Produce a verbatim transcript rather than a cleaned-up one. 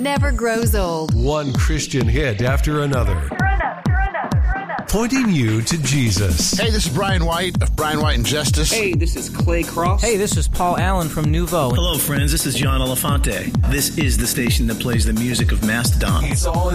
never grows old. One Christian hit after another. Pointing you to Jesus. Hey, this is Brian White of Brian White and Justice. Hey, this is Clay Cross. Hey, this is Paul Allen from Nouveau. Hello, friends. This is John Elefante. This is the station that plays the music of Mastodon. It's all